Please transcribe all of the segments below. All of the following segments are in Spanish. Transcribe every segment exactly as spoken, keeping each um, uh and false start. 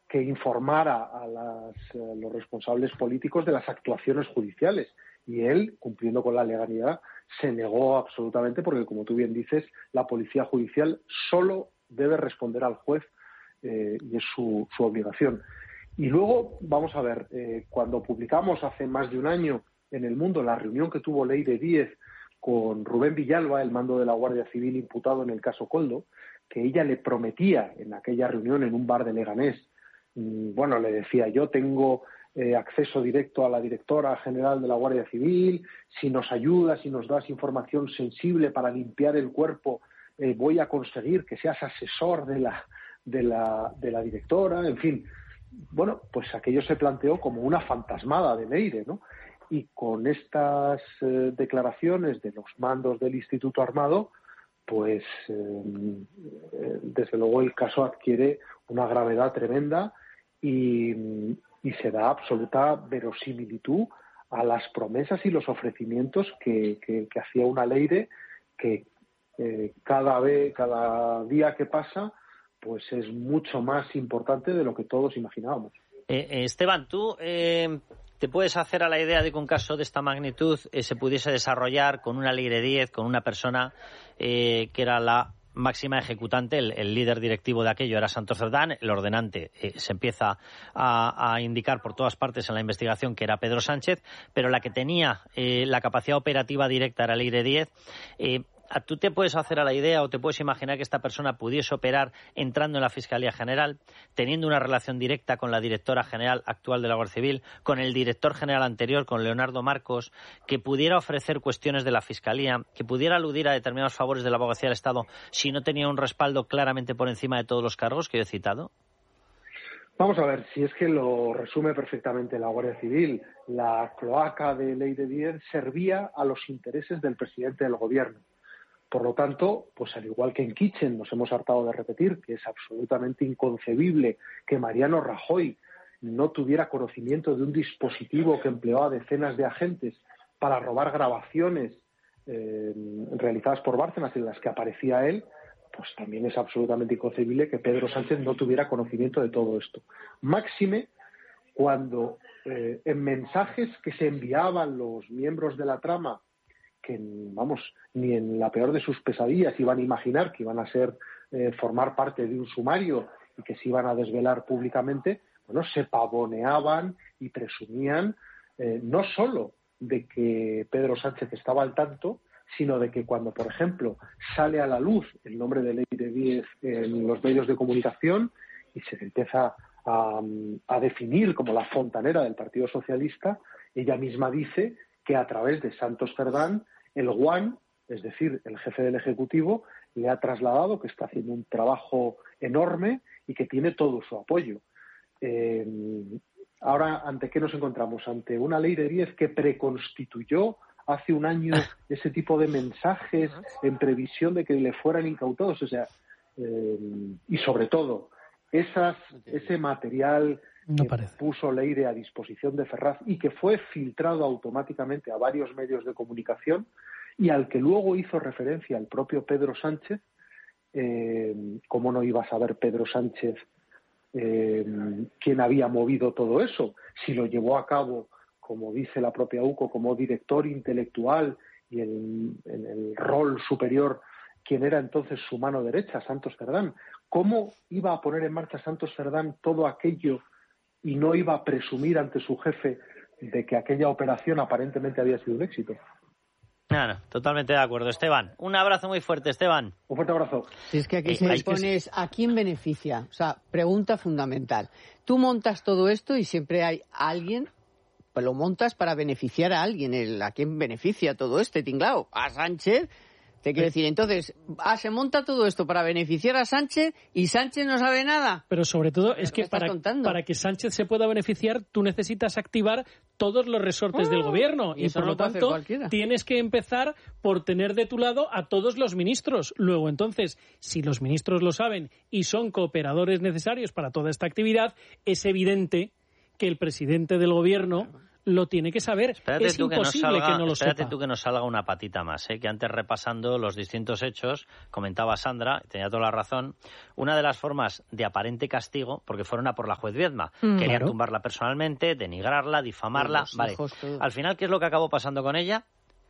que informara a las, eh, los responsables políticos de las actuaciones judiciales. Y él, cumpliendo con la legalidad, se negó absolutamente porque, como tú bien dices, la policía judicial solo debe responder al juez eh, y es su, su obligación. Y luego, vamos a ver, eh, cuando publicamos hace más de un año en El Mundo la reunión que tuvo Leire Díez con Rubén Villalba, el mando de la Guardia Civil imputado en el caso Koldo, que ella le prometía en aquella reunión en un bar de Leganés, mmm, bueno, le decía, yo tengo eh, acceso directo a la directora general de la Guardia Civil, si nos ayudas, si nos das información sensible para limpiar el cuerpo, eh, voy a conseguir que seas asesor de la, de la, de la directora, en fin. Bueno, pues aquello se planteó como una fantasmada de Leire, ¿no? Y con estas eh, declaraciones de los mandos del Instituto Armado, pues eh, eh, desde luego el caso adquiere una gravedad tremenda y, y se da absoluta verosimilitud a las promesas y los ofrecimientos que, que, que hacía una Leire que eh, cada vez, cada día que pasa, pues es mucho más importante de lo que todos imaginábamos. Eh, eh, Esteban, tú eh, te puedes hacer a la idea de que un caso de esta magnitud eh, se pudiese desarrollar con una Leire Díez, con una persona eh, que era la máxima ejecutante, el, el líder directivo de aquello era Santos Cerdán, el ordenante eh, se empieza a, a indicar por todas partes en la investigación que era Pedro Sánchez, pero la que tenía eh, la capacidad operativa directa era Leire Díez. Eh, ¿Tú te puedes hacer a la idea o te puedes imaginar que esta persona pudiese operar entrando en la Fiscalía General, teniendo una relación directa con la directora general actual de la Guardia Civil, con el director general anterior, con Leonardo Marcos, que pudiera ofrecer cuestiones de la Fiscalía, que pudiera aludir a determinados favores de la Abogacía del Estado si no tenía un respaldo claramente por encima de todos los cargos que yo he citado? Vamos a ver, si es que lo resume perfectamente la Guardia Civil. La cloaca de Leire Díez servía a los intereses del presidente del Gobierno. Por lo tanto, pues al igual que en Kitchen nos hemos hartado de repetir que es absolutamente inconcebible que Mariano Rajoy no tuviera conocimiento de un dispositivo que empleó a decenas de agentes para robar grabaciones eh, realizadas por Bárcenas en las que aparecía él, pues también es absolutamente inconcebible que Pedro Sánchez no tuviera conocimiento de todo esto. Máxime cuando eh, en mensajes que se enviaban los miembros de la trama, que vamos, ni en la peor de sus pesadillas iban a imaginar que iban a ser eh, formar parte de un sumario y que se iban a desvelar públicamente, bueno, se pavoneaban y presumían eh, no solo de que Pedro Sánchez estaba al tanto, sino de que cuando, por ejemplo, sale a la luz el nombre de Leire Díez en los medios de comunicación y se empieza a, a definir como la fontanera del Partido Socialista, ella misma dice que a través de Santos Cerdán, el Guan, es decir, el jefe del Ejecutivo, le ha trasladado que está haciendo un trabajo enorme y que tiene todo su apoyo. Eh, ahora, ¿ante qué nos encontramos? Ante una Leire Díez que preconstituyó hace un año ese tipo de mensajes en previsión de que le fueran incautados. O sea, eh, y sobre todo, esas, ese material No que parece. puso Leire a disposición de Ferraz y que fue filtrado automáticamente a varios medios de comunicación y al que luego hizo referencia el propio Pedro Sánchez. Eh, ¿Cómo no iba a saber Pedro Sánchez eh, quién había movido todo eso? Si lo llevó a cabo, como dice la propia U C O, como director intelectual y en, en el rol superior, quien era entonces su mano derecha, Santos Cerdán. ¿Cómo iba a poner en marcha Santos Cerdán todo aquello y no iba a presumir ante su jefe de que aquella operación aparentemente había sido un éxito? Claro, totalmente de acuerdo. Esteban, un abrazo muy fuerte, Esteban. Un fuerte abrazo. Si es que aquí Eh, se hay que- pones a quién beneficia. O sea, pregunta fundamental. Tú montas todo esto y siempre hay alguien, pues lo montas para beneficiar a alguien. El, ¿a quién beneficia todo este tinglao? ¿A Sánchez? Te quiero decir, entonces, ah, se monta todo esto para beneficiar a Sánchez y Sánchez no sabe nada. Pero sobre todo ¿Qué es que estás para, contando? para que Sánchez se pueda beneficiar, tú necesitas activar todos los resortes Ah, del gobierno. y Y, eso por no lo lo puede hacer tanto, cualquiera. tienes que empezar por tener de tu lado a todos los ministros. Luego, entonces, si los ministros lo saben y son cooperadores necesarios para toda esta actividad, es evidente que el presidente del gobierno lo tiene que saber. Espérate es tú imposible que, no salga, que no lo espérate sepa. tú que nos salga una patita más, ¿eh? Que antes repasando los distintos hechos, comentaba Sandra, tenía toda la razón, una de las formas de aparente castigo, porque fueron a por la juez Viedma, Mm, querían claro. tumbarla personalmente, denigrarla, difamarla, Los vale. hijos, todo. Al final, ¿qué es lo que acabó pasando con ella?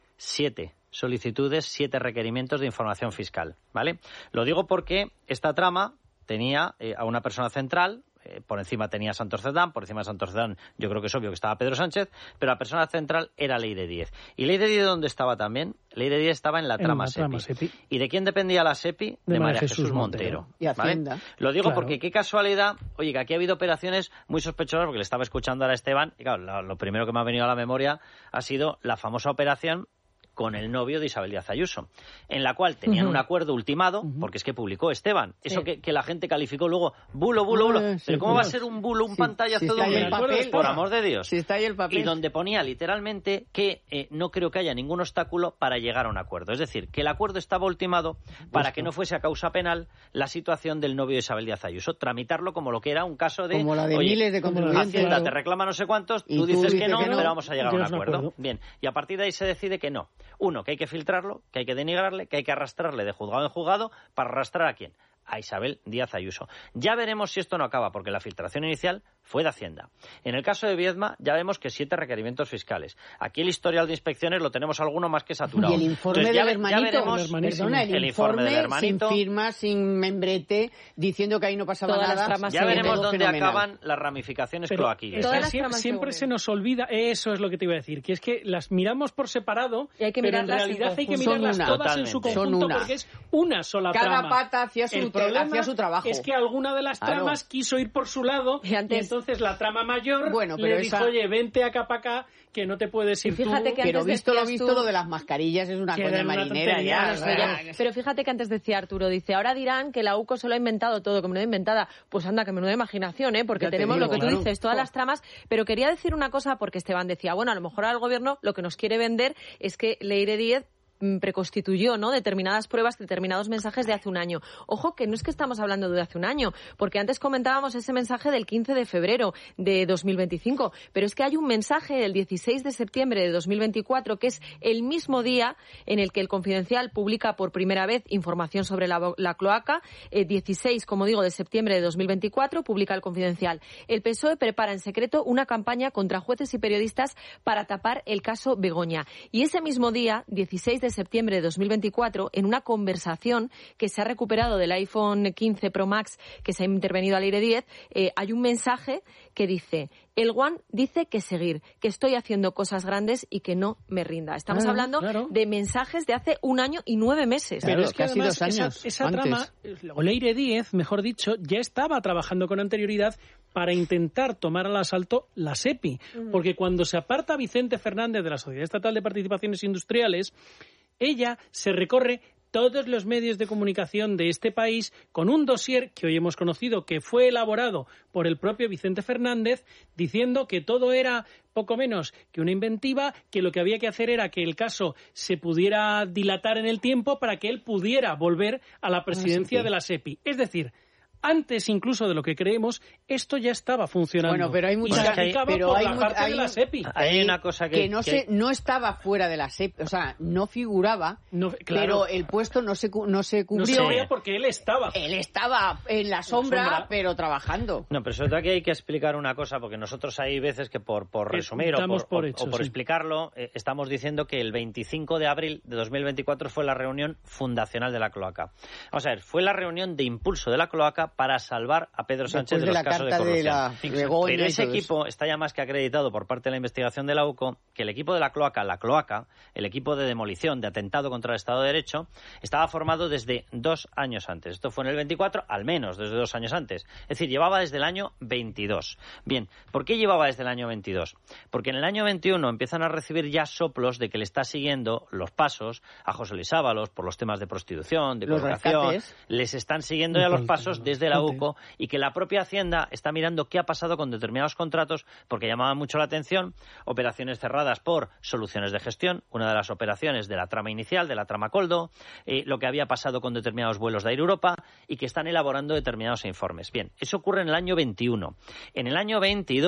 Siete solicitudes, siete requerimientos de información fiscal, ¿vale? Lo digo porque esta trama tenía eh, a una persona central. Eh, por encima tenía Santos Cerdán, por encima de Santos Cerdán yo creo que es obvio que estaba Pedro Sánchez, pero la persona central era Leire Díez. ¿Y Leire Díez dónde estaba también? Leire Díez estaba en la En trama, la trama SEPI. SEPI. ¿Y de quién dependía la SEPI? De, De María Jesús Montero. Y Hacienda. ¿vale? Lo digo Claro. porque qué casualidad, oye, que aquí ha habido operaciones muy sospechosas, porque le estaba escuchando ahora a Esteban, y claro, lo, lo primero que me ha venido a la memoria ha sido la famosa operación con el novio de Isabel Díaz Ayuso, en la cual tenían Uh-huh. un acuerdo ultimado, Uh-huh. porque es que publicó Esteban, eso Sí. que, que la gente calificó luego, bulo, bulo, bulo, Ah, sí, pero ¿cómo va a sí. ser un bulo, un Sí, pantallazo sí, de está un ahí el mail? papel. Por amor de Dios. Si está ahí el papel. Y donde ponía literalmente que eh, no creo que haya ningún obstáculo para llegar a un acuerdo. Es decir, que el acuerdo estaba ultimado para que no fuese a causa penal la situación del novio de Isabel Díaz Ayuso, tramitarlo como lo que era un caso de... Como la de oye, miles de contribuyentes. Hacienda claro. te reclama no sé cuántos, Y tú tú dices dices que no, que no, pero vamos a llegar a un llegas a un acuerdo. acuerdo. Bien, y a partir de ahí se decide que no. Uno, que hay que filtrarlo, que hay que denigrarle, que hay que arrastrarle de juzgado en juzgado para arrastrar a quién. A Isabel Díaz Ayuso. Ya veremos si esto no acaba, porque la filtración inicial fue de Hacienda. En el caso de Viedma, ya vemos que siete requerimientos fiscales. Aquí el historial de inspecciones lo tenemos alguno más que saturado. Y el informe Entonces, del ya, ve- ya hermanito, veremos El hermanísimo. perdona, el, el informe del sin hermanito. firma, sin membrete, diciendo que ahí no pasaba Todas las nada. tramas Ya Sí, veremos todo dónde fenomenal. acaban las ramificaciones Pero cloaquiles. es que Todas las siempre, tramas siempre se se nos olvida, eso es lo que te iba a decir, que es que las miramos por separado, Y hay que pero en mirarlas en realidad hay que conjunto. mirarlas Son una. todas en su Totalmente. conjunto Son una. porque es una sola Cada trama. pata hacía su, El te- problema hacía su trabajo. es que alguna de las Claro. tramas quiso ir por su lado Y y, antes- entonces la trama mayor Bueno, le pero dijo, esa- oye, vente acá para acá, que no te puedes ir Y fíjate tú. que Pero antes visto lo decías visto, tú- lo de las mascarillas es una Que coña era una marinera. tontería, Ya, eso ya. Ya, pero fíjate que antes decía Arturo, dice, ahora dirán que la U C O se lo ha inventado todo, que menuda inventada. Pues anda, que menuda imaginación, ¿eh? Porque Ya te tenemos digo, lo que claro. tú dices, todas las tramas. Pero quería decir una cosa, porque Esteban decía, bueno, a lo mejor al gobierno lo que nos quiere vender es que Leire Díez mm, preconstituyó, ¿no?, determinadas pruebas, determinados mensajes de hace un año. Ojo, que no es que estamos hablando de hace un año, porque antes comentábamos ese mensaje del quince de febrero de dos mil veinticinco, pero es que hay un mensaje del dieciséis de septiembre de dos mil veinticuatro, que es el mismo día en el que el Confidencial publica por primera vez información sobre la, la cloaca. Eh, dieciséis, como digo, de septiembre de dos mil veinticuatro, publica el Confidencial. El P S O E prepara en secreto una campaña contra jueces y periodistas para tapar el caso Begoña. Y ese mismo día, dieciséis de septiembre de dos mil veinticuatro, en una conversación que se ha recuperado del iPhone quince Pro Max que se ha intervenido a Leire Díez, eh, hay un mensaje que dice: el One dice que seguir, que estoy haciendo cosas grandes y que no me rinda. Estamos Claro, hablando claro. de mensajes de hace un año y nueve meses. Claro, Pero es que casi además dos años esa, esa antes. trama, o Leire Díez, mejor dicho, ya estaba trabajando con anterioridad para intentar tomar al asalto la SEPI. Porque cuando se aparta Vicente Fernández de la Sociedad Estatal de Participaciones Industriales, ella se recorre todos los medios de comunicación de este país con un dossier que hoy hemos conocido, que fue elaborado por el propio Vicente Fernández, diciendo que todo era poco menos que una inventiva, que lo que había que hacer era que el caso se pudiera dilatar en el tiempo para que él pudiera volver a la presidencia de la SEPI. Es decir, antes incluso de lo que creemos, esto ya estaba funcionando. Bueno, pero hay Y mucha- se aplicaba pero por hay la mu- parte hay- de la SEPI. Hay una cosa que... que no que- se no estaba fuera de la SEPI, o sea, no figuraba, No, claro. pero el puesto no se cu- no se No cubrió. se veía porque él estaba. Él estaba en la sombra, sombra. pero trabajando. No, pero sobre todo aquí hay que explicar una cosa, porque nosotros hay veces que por, por Que resumir o damos por, por o- hecho, o por sí. explicarlo, eh, estamos diciendo que el veinticinco de abril de dos mil veinticuatro fue la reunión fundacional de la cloaca. Vamos a ver, fue la reunión de impulso de la cloaca para salvar a Pedro Sánchez Después de, de los la casos de carta de corrupción. la Begoña Pero y ese todo equipo está ya más que acreditado por parte de la investigación de la U C O, que el equipo de la cloaca, la cloaca, el equipo de demolición, de atentado contra el Estado de Derecho, estaba formado desde dos años antes. Esto fue en el veinticuatro, al menos desde dos años antes. Es decir, llevaba desde el año veintidós. Bien, ¿por qué llevaba desde el año veintidós? Porque en el año veintiuno empiezan a recibir ya soplos de que le está siguiendo los pasos a José Luis Ábalos por los temas de prostitución, de Los colocación. rescates. Les están siguiendo ya los pasos desde la U C O, Fíjate. y que la propia Hacienda está mirando qué ha pasado con determinados contratos porque llamaban mucho la atención. Operaciones cerradas por soluciones de gestión, una de las operaciones de la trama inicial, de la trama Coldo, eh, lo que había pasado con determinados vuelos de Air Europa y que están elaborando determinados informes. Bien, eso ocurre en el año veintiuno. En el año veintidós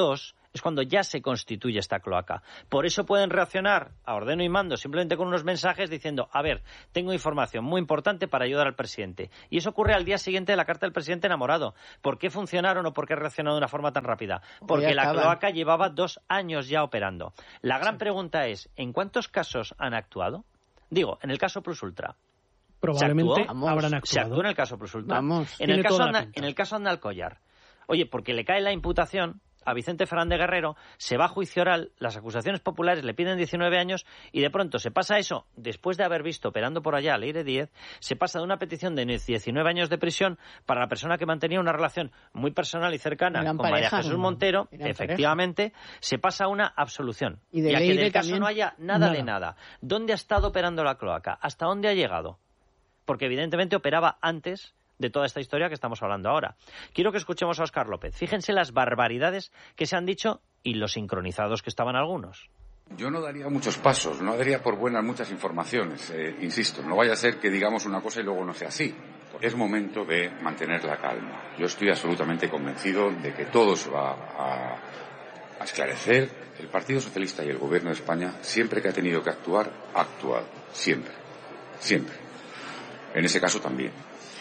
es cuando ya se constituye esta cloaca. Por eso pueden reaccionar a ordeno y mando simplemente con unos mensajes diciendo, a ver, tengo información muy importante para ayudar al presidente. Y eso ocurre al día siguiente de la carta del presidente enamorado. ¿Por qué funcionaron o por qué reaccionaron de una forma tan rápida? Porque la cloaca llevaba dos años ya operando. La gran pregunta es, ¿en cuántos casos han actuado? Digo, en el caso Plus Ultra. Probablemente actuó, habrán actuado. Se actuó en el caso Plus Ultra. Vamos. En, el caso Anda, en el caso Andalcollar. Oye, porque le cae la imputación a Vicente Fernández Guerrero, se va a juicio oral, las acusaciones populares le piden diecinueve años y de pronto se pasa eso, después de haber visto operando por allá a Leire Díez, se pasa de una petición de diecinueve años de prisión para la persona que mantenía una relación muy personal y cercana Eran con pareja, María Jesús Montero, Eran efectivamente, pareja. Se pasa a una absolución. Y, de y a que en el caso también, no haya nada, nada de nada. ¿Dónde ha estado operando la cloaca? ¿Hasta dónde ha llegado? Porque evidentemente operaba antes de toda esta historia que estamos hablando ahora. Quiero que escuchemos a Óscar López. Fíjense las barbaridades que se han dicho y los sincronizados que estaban algunos. Yo no daría muchos pasos, no daría por buenas muchas informaciones, eh, insisto, no vaya a ser que digamos una cosa y luego no sea así. Es momento de mantener la calma. Yo estoy absolutamente convencido de que todo se va a, a esclarecer. El Partido Socialista y el Gobierno de España, siempre que ha tenido que actuar, ha actuado. Siempre. Siempre. En ese caso también.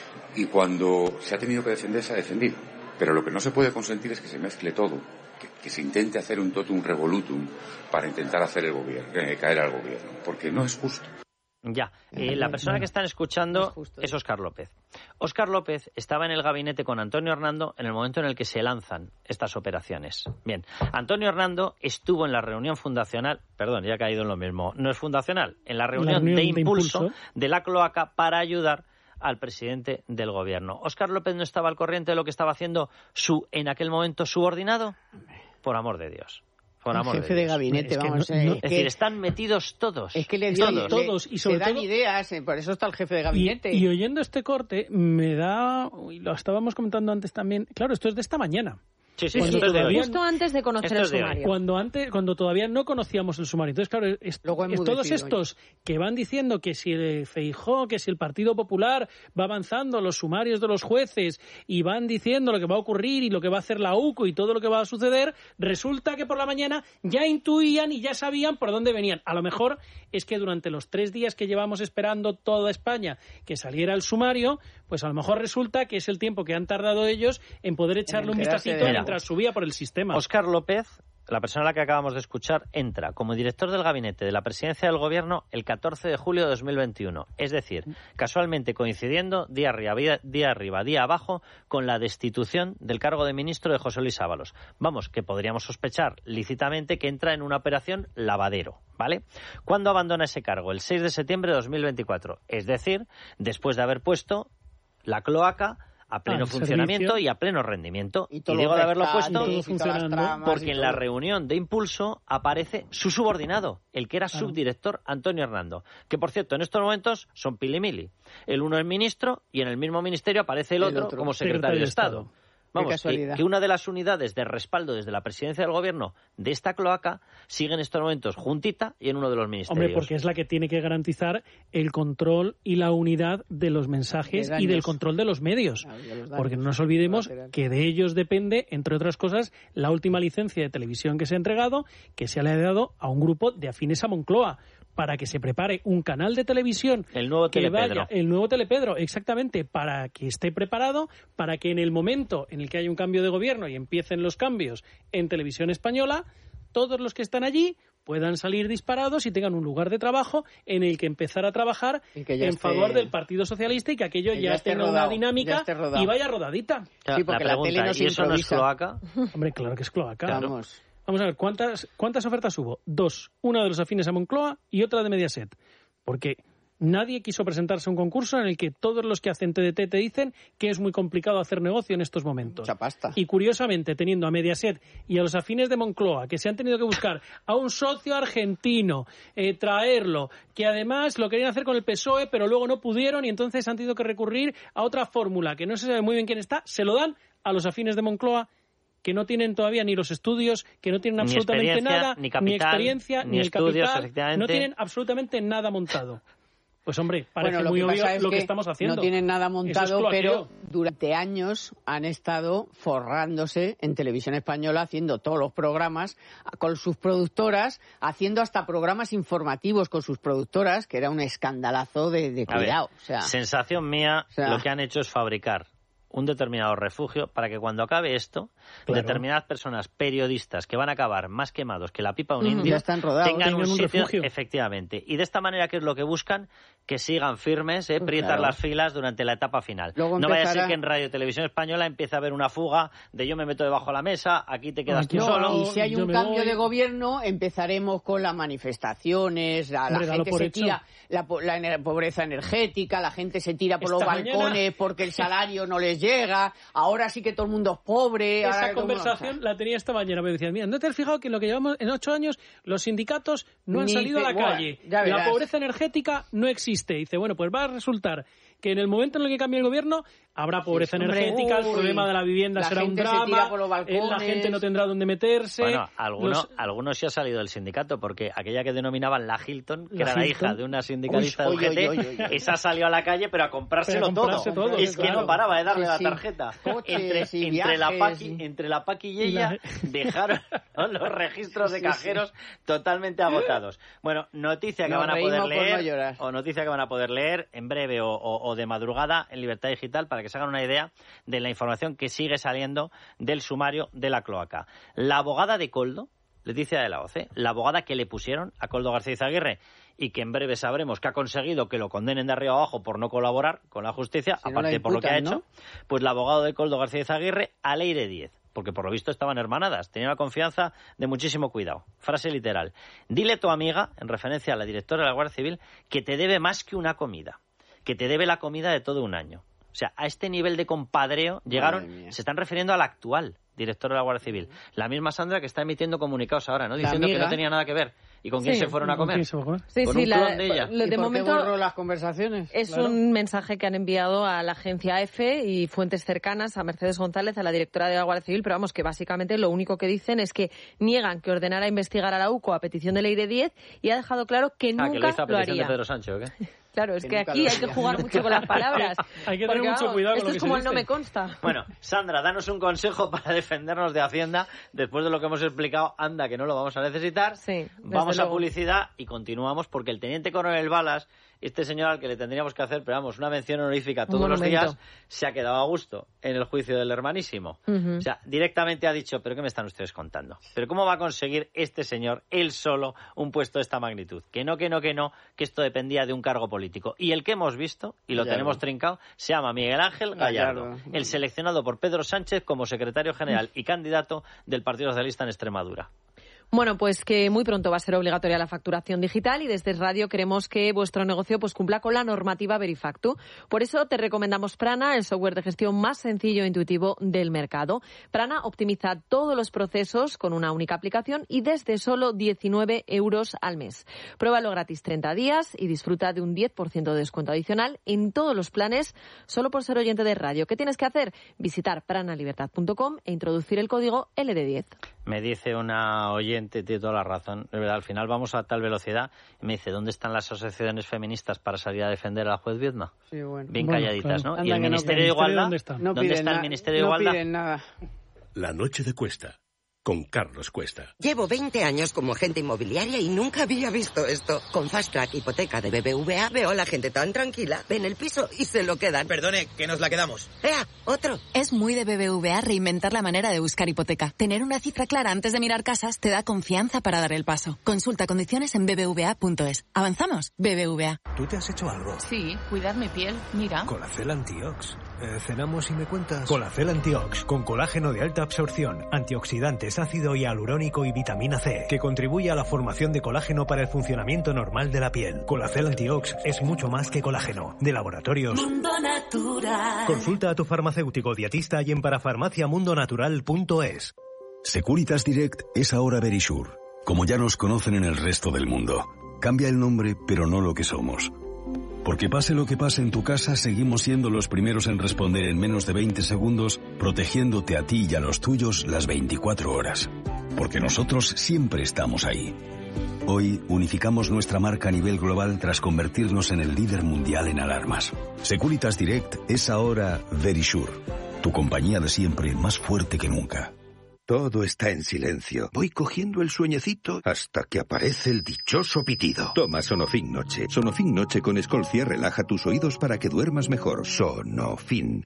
Y cuando se ha tenido que defender, se ha defendido. Pero lo que no se puede consentir es que se mezcle todo, que, que se intente hacer un totum revolutum para intentar hacer el gobierno, eh, caer al gobierno, porque no es justo. Ya, eh, la persona que están escuchando es Óscar López. Óscar López estaba en el gabinete con Antonio Hernando en el momento en el que se lanzan estas operaciones. Bien, Antonio Hernando estuvo en la reunión fundacional, perdón, ya he caído en lo mismo, no es fundacional, en la reunión, la reunión de, de, impulso de impulso de la cloaca para ayudar al presidente del gobierno. ¿Óscar López no estaba al corriente de lo que estaba haciendo su, en aquel momento, subordinado? Por amor de Dios. Por amor el jefe de, de gabinete, es vamos. Que no, no, es, es decir, están metidos todos. Es que le dio, todos, todos y sobre le dan todo, ideas, por eso está el jefe de gabinete. Y, y oyendo este corte, me da, y lo estábamos comentando antes también, claro, esto es de esta mañana. Sí, sí, sí, sí, todavía, justo antes de conocer el sumario. Cuando antes, cuando todavía no conocíamos el sumario. Entonces, claro, es, es todos estos que van diciendo que si el Feijóo, que si el Partido Popular va avanzando los sumarios de los jueces y van diciendo lo que va a ocurrir y lo que va a hacer la U C O y todo lo que va a suceder, resulta que por la mañana ya intuían y ya sabían por dónde venían. A lo mejor es que durante los tres días que llevamos esperando toda España que saliera el sumario, pues a lo mejor resulta que es el tiempo que han tardado ellos en poder echarle un vistacito mientras subía por el sistema. Óscar López, la persona a la que acabamos de escuchar, entra como director del gabinete de la presidencia del gobierno el catorce de julio de dos mil veintiuno. Es decir, casualmente coincidiendo día arriba, día arriba, día abajo, con la destitución del cargo de ministro de José Luis Ábalos. Vamos, que podríamos sospechar lícitamente que entra en una operación lavadero, ¿vale? ¿Cuándo abandona ese cargo? El seis de septiembre de dos mil veinticuatro. Es decir, después de haber puesto la cloaca a pleno ah, funcionamiento servicio. Y a pleno rendimiento. Y, y digo de haberlo puesto porque en la reunión de impulso aparece su subordinado, el que era claro. subdirector Antonio Hernando, que por cierto en estos momentos son pilimili. El uno es ministro y en el mismo ministerio aparece el, el otro, otro como secretario de Estado. Estado. Vamos, que, que una de las unidades de respaldo desde la presidencia del gobierno de esta cloaca sigue en estos momentos juntita y en uno de los ministerios. Hombre, porque es la que tiene que garantizar el control y la unidad de los mensajes de y del control de los medios. Claro, porque no nos olvidemos que de ellos depende, entre otras cosas, la última licencia de televisión que se ha entregado, que se le ha dado a un grupo de afines a Moncloa, para que se prepare un canal de televisión. El nuevo Telepedro. Vaya, el nuevo Telepedro, exactamente, para que esté preparado, para que en el momento en el que haya un cambio de gobierno y empiecen los cambios en televisión española, todos los que están allí puedan salir disparados y tengan un lugar de trabajo en el que empezar a trabajar en esté... favor del Partido Socialista y que aquello que ya, ya tenga rodado, una dinámica y vaya rodadita. Sí, porque la, la, pregunta, tele no se ¿y eso no es cloaca? Hombre, claro que es cloaca. Claro. Vamos. Vamos a ver, ¿cuántas, ¿cuántas ofertas hubo? Dos. Una de los afines a Moncloa y otra de Mediaset. Porque nadie quiso presentarse a un concurso en el que todos los que hacen T D T te dicen que es muy complicado hacer negocio en estos momentos. Mucha pasta. Y curiosamente, teniendo a Mediaset y a los afines de Moncloa, que se han tenido que buscar a un socio argentino, eh, traerlo, que además lo querían hacer con el P S O E, pero luego no pudieron y entonces han tenido que recurrir a otra fórmula, que no se sabe muy bien quién está, se lo dan a los afines de Moncloa, que no tienen todavía ni los estudios, que no tienen absolutamente nada, ni, capital, ni experiencia, ni, ni el estudios, capital, no tienen absolutamente nada montado. Pues hombre, parece bueno, muy lo que obvio pasa es lo que, que estamos haciendo. No tienen nada montado, es pero durante años han estado forrándose en Televisión Española haciendo todos los programas con sus productoras, haciendo hasta programas informativos con sus productoras, que era un escandalazo de, de cuidado. Ver, o sea, sensación mía, o sea, lo que han hecho es fabricar un determinado refugio para que cuando acabe esto, claro, determinadas personas, periodistas, que van a acabar más quemados que la pipa de un indio, ya están rodados, tengan un, un sitio, refugio. Efectivamente. Y de esta manera, ¿qué es lo que buscan? Que sigan firmes, eh, prietas claro. las filas durante la etapa final. Luego no empezará... vaya a ser que en Radio Televisión Española empiece a haber una fuga de yo me meto debajo de la mesa, aquí te quedas Aquí tú no, solo. Y si hay un cambio voy... de gobierno, empezaremos con las manifestaciones, la, la gente se hecho. tira, la, la ener, pobreza energética, la gente se tira por Esta los balcones mañana... porque el salario no les llega, ahora sí que todo el mundo es pobre. Esa ahora conversación mundo... la tenía esta mañana, me decían, mira, ¿no te has fijado que en lo que llevamos en ocho años los sindicatos no han Ni salido te... a la bueno, calle? La pobreza energética no existe. Dice, bueno, pues va a resultar que en el momento en el que cambie el gobierno habrá pobreza sí, energética, hombre, el problema de la vivienda la será un drama, la gente no tendrá dónde meterse. Bueno, algunos, los... algunos sí ha salido del sindicato, porque aquella que denominaban la Hilton, que la era Hilton. la hija de una sindicalista uy, del G T, uy, uy, uy, uy. esa salió a la calle pero a comprárselo pero a comprarse todo. todo. Es claro. que no paraba de darle sí, la tarjeta. Coches, entre, sí, entre, viajes, la Paqui, sí. entre la Paqui y ella la... dejaron los registros de sí, cajeros sí. totalmente agotados. Bueno, noticia que Nos van a poder leer no o noticia que van a poder leer en breve o, o, o de madrugada en Libertad Digital, para que se hagan una idea de la información que sigue saliendo del sumario de la cloaca. La abogada de Koldo, Leticia de la Hoz, la abogada que le pusieron a Koldo García Izaguirre y que en breve sabremos que ha conseguido que lo condenen de arriba abajo por no colaborar con la justicia, si aparte no imputan, por lo que ha hecho, ¿no? Pues la abogada de Koldo García Izaguirre a Leire Díez, porque por lo visto estaban hermanadas, tenían la confianza de muchísimo cuidado. Frase literal: dile a tu amiga, en referencia a la directora de la Guardia Civil, que te debe más que una comida, que te debe la comida de todo un año. O sea, a este nivel de compadreo llegaron, se están refiriendo al actual director de la Guardia Civil. La misma Sandra que está emitiendo comunicados ahora, ¿no? Diciendo que no tenía nada que ver. ¿Y con quién sí. se fueron a comer? Se fue? Sí, con sí, un la, clon de ella. Lo de ¿Y por momento qué borró las conversaciones? Es claro. un mensaje que han enviado a la agencia EFE y fuentes cercanas a Mercedes González, a la directora de la Guardia Civil, pero vamos, que básicamente lo único que dicen es que niegan que ordenara investigar a la U C O a petición de Leire Díez y ha dejado claro que nunca ah, que lo, hizo a lo petición haría. de Pedro Sánchez, ¿o qué? Claro, es que, que aquí hay que jugar haría. mucho con las palabras. Hay que tener porque, mucho vamos, cuidado con esto lo que es como se el no dice. me consta. Bueno, Sandra, danos un consejo para defendernos de Hacienda después de lo que hemos explicado. Anda, que no lo vamos a necesitar. Sí, vamos luego. a publicidad y continuamos, porque el teniente coronel Balas, este señor al que le tendríamos que hacer, pero vamos, una mención honorífica todos los días, se ha quedado a gusto en el juicio del hermanísimo. Uh-huh. O sea, directamente ha dicho, ¿pero qué me están ustedes contando? ¿Pero cómo va a conseguir este señor, él solo, un puesto de esta magnitud? Que no, que no, que no, que esto dependía de un cargo político. Y el que hemos visto, y lo Gallardo. tenemos trincado, se llama Miguel Ángel Gallardo, Gallardo, el seleccionado por Pedro Sánchez como secretario general y candidato del Partido Socialista en Extremadura. Bueno, pues que muy pronto va a ser obligatoria la facturación digital y desde Radio queremos que vuestro negocio pues cumpla con la normativa Verifactu. Por eso te recomendamos Prana, el software de gestión más sencillo e intuitivo del mercado. Prana optimiza todos los procesos con una única aplicación y desde solo diecinueve euros al mes. Pruébalo gratis treinta días y disfruta de un diez por ciento de descuento adicional en todos los planes solo por ser oyente de Radio. ¿Qué tienes que hacer? Visitar pranalibertad punto com e introducir el código L D diez. Me dice una oyente, tiene toda la razón, de verdad, al final vamos a tal velocidad, y me dice, ¿dónde están las asociaciones feministas para salir a defender a la juez Viedma? Sí, bueno. Bien bueno, calladitas, claro. ¿no? Anda, ¿Y el Ministerio no, de Igualdad? ¿Dónde está? No ¿Dónde está el Ministerio de Igualdad? No piden nada. La noche de Cuesta, con Carlos Cuesta. Llevo veinte años como agente inmobiliaria y nunca había visto esto. Con Fast Track Hipoteca de B B V A veo a la gente tan tranquila, ven el piso y se lo quedan. Perdone, que nos la quedamos. ¡Ea, otro! Es muy de B B V A reinventar la manera de buscar hipoteca. Tener una cifra clara antes de mirar casas te da confianza para dar el paso. Consulta condiciones en b b v a punto es. ¿Avanzamos? B B V A. ¿Tú te has hecho algo? Sí, cuidar mi piel. Mira. Colacel Antiox. Eh, ¿Cenamos y me cuentas? Colacel Antiox, con colágeno de alta absorción, antioxidantes, ácido hialurónico y vitamina C, que contribuye a la formación de colágeno para el funcionamiento normal de la piel. Colacel Antiox es mucho más que colágeno. De Laboratorios Mundo Natural. Consulta a tu farmacéutico dietista y en parafarmaciamundonatural punto es. Securitas Direct es ahora Verisure, como ya nos conocen en el resto del mundo. Cambia el nombre, pero no lo que somos. Porque pase lo que pase en tu casa, seguimos siendo los primeros en responder en menos de veinte segundos, protegiéndote a ti y a los tuyos las veinticuatro horas. Porque nosotros siempre estamos ahí. Hoy unificamos nuestra marca a nivel global tras convertirnos en el líder mundial en alarmas. Securitas Direct es ahora Verisure, tu compañía de siempre más fuerte que nunca. Todo está en silencio. Voy cogiendo el sueñecito hasta que aparece el dichoso pitido. Toma Sonofin Noche. Sonofin Noche con Escolcia relaja tus oídos para que duermas mejor. Sonofin.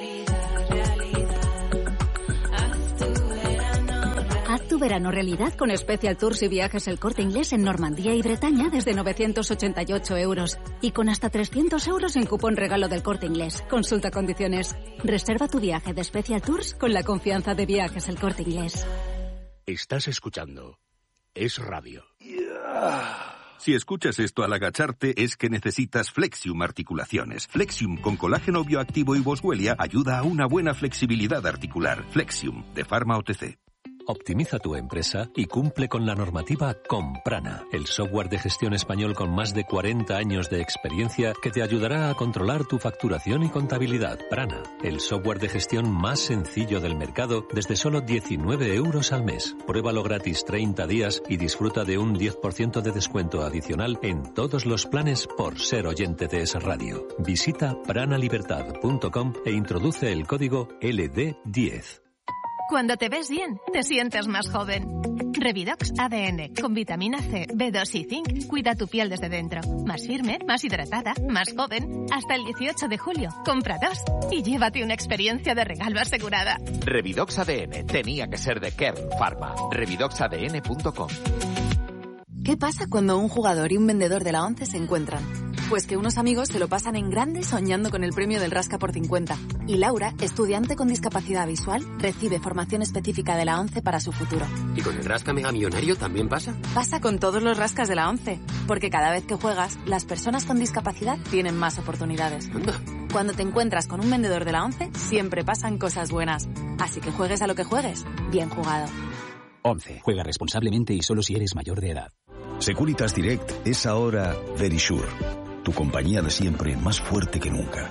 Haz tu verano realidad con Special Tours y Viajes El Corte Inglés en Normandía y Bretaña desde novecientos ochenta y ocho euros. Y con hasta trescientos euros en cupón regalo del Corte Inglés. Consulta condiciones. Reserva tu viaje de Special Tours con la confianza de Viajes El Corte Inglés. Estás escuchando Es Radio. Si escuchas esto al agacharte es que necesitas Flexium Articulaciones. Flexium con colágeno bioactivo y boswellia ayuda a una buena flexibilidad articular. Flexium, de Pharma O T C. Optimiza tu empresa y cumple con la normativa Comprana, el software de gestión español con más de cuarenta años de experiencia que te ayudará a controlar tu facturación y contabilidad. Prana, el software de gestión más sencillo del mercado desde solo diecinueve euros al mes. Pruébalo gratis treinta días y disfruta de un diez por ciento de descuento adicional en todos los planes por ser oyente de Es Radio. Visita pranalibertad punto com e introduce el código L D diez. Cuando te ves bien, te sientes más joven. Revidox A D N, con vitamina C, B dos y zinc, cuida tu piel desde dentro. Más firme, más hidratada, más joven. Hasta el dieciocho de julio, compra dos y llévate una experiencia de regalo asegurada. Revidox A D N, tenía que ser de Kern Pharma. Revidox A D N punto com. ¿Qué pasa cuando un jugador y un vendedor de la ONCE se encuentran? Pues que unos amigos se lo pasan en grande soñando con el premio del Rasca por cincuenta. Y Laura, estudiante con discapacidad visual, recibe formación específica de la ONCE para su futuro. ¿Y con el Rasca Mega Millonario también pasa? Pasa con todos los rascas de la ONCE, porque cada vez que juegas, las personas con discapacidad tienen más oportunidades. Anda. Cuando te encuentras con un vendedor de la ONCE, siempre pasan cosas buenas. Así que juegues a lo que juegues, bien jugado. ONCE. Juega responsablemente y solo si eres mayor de edad. Securitas Direct es ahora Verisure, tu compañía de siempre más fuerte que nunca.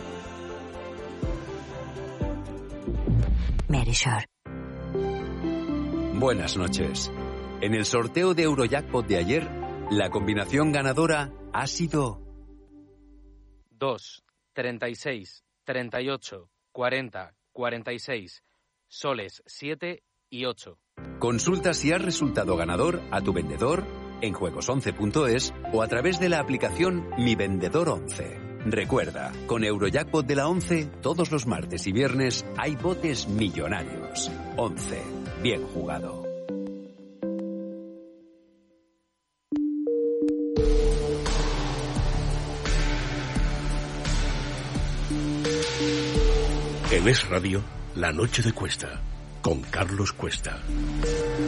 Verisure. Buenas noches. En el sorteo de Eurojackpot de ayer, la combinación ganadora ha sido dos, treinta y seis, treinta y ocho, cuarenta, cuarenta y seis, soles siete y ocho. Consulta si has resultado ganador a tu vendedor en juegos once punto es o a través de la aplicación Mi Vendedor once. Recuerda, con Eurojackpot de la ONCE, todos los martes y viernes hay botes millonarios. ONCE. Bien jugado. En Es Radio, La Noche de Cuesta, con Carlos Cuesta.